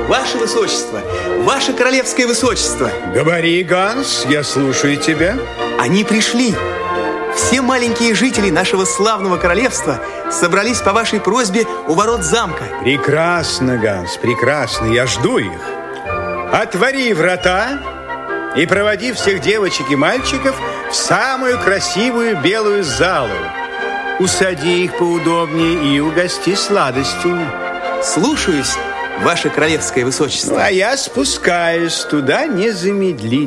Ваше Высочество, Ваше Королевское Высочество. Говори, Ганс, я слушаю тебя. Они пришли. Все маленькие жители нашего славного королевства собрались по вашей просьбе у ворот замка. Прекрасно, Ганс, прекрасно, я жду их. Отвори врата и проводи всех девочек и мальчиков в самую красивую белую залу. Усади их поудобнее и угости сладостью. Слушаюсь, Ваше Королевское Высочество. А я спускаюсь туда незамедлительно.